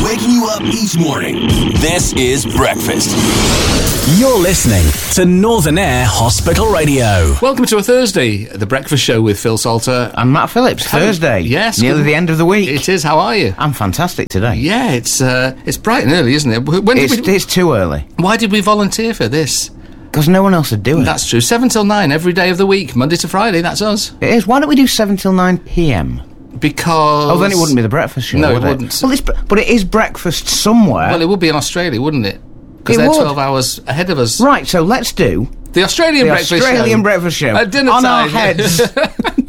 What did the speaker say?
waking you up each morning. This is Breakfast. You're listening to Northern Air Hospital Radio. Welcome to a Thursday, the Breakfast Show with Phil Salter. I'm Matt Phillips. Thursday. Yes. Nearly the end of the week. It is. How are you? I'm fantastic today. Yeah, it's bright and early, isn't it? When did It's too early. Why did we volunteer for this? Because no one else would do it. That's true. 7 till 9 every day of the week, Monday to Friday. That's us. It is. Why don't we do 7 till 9 p.m? Because... Oh, then it wouldn't be the breakfast show, No, would it wouldn't. Well, but it is breakfast somewhere. Well, it would be in Australia, wouldn't it? Because It they're would. 12 hours ahead of us. Right, so let's do The Australian the breakfast Australian show. breakfast show. At dinner on time. our heads.